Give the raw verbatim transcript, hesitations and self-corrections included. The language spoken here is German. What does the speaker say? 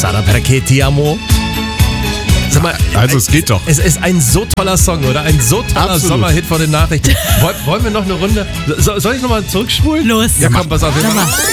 Sarà perché ti amo. Sag mal, Also es geht doch. Es ist ein so toller Song, oder? Ein so toller Absolut. Sommerhit vor den Nachrichten. Woll- Wollen wir noch eine Runde? So, soll ich nochmal zurückspulen? Los. Ja, komm, pass auf. Wir Sag machen, mal.